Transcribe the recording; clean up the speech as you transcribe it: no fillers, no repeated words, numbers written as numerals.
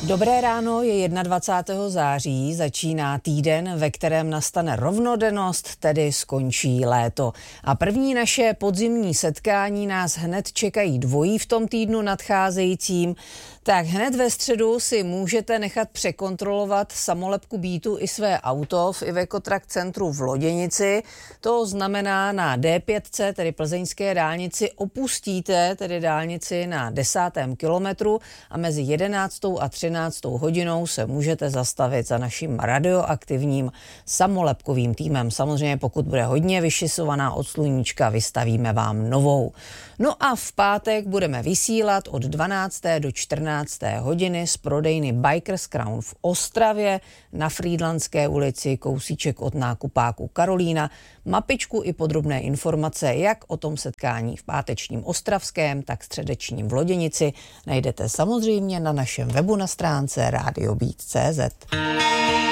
Dobré ráno, je 21. září, začíná týden, ve kterém nastane rovnodennost, tedy skončí léto. A první naše podzimní setkání nás hned čekají dvojí v tom týdnu nadcházejícím. Tak hned ve středu si můžete nechat překontrolovat samolepku Beatu i své auto v Iveco-Track centru v Loděnici. To znamená na D5, tedy plzeňské dálnici, opustíte tedy dálnici na 10. kilometru a mezi 11. a 13. hodinou se můžete zastavit za naším radioaktivním samolepkovým týmem. Samozřejmě pokud bude hodně vyšisovaná od sluníčka, vystavíme vám novou. No a v pátek budeme vysílat od 12. do 14. hodiny z prodejny Bikers Crown v Ostravě na Frýdlantské ulici, kousíček od nákupáku Karolína. Mapičku i podrobné informace, jak o tom setkání v pátečním ostravském, tak středečním v Loděnici najdete samozřejmě na našem webu na stránce radiobeat.cz.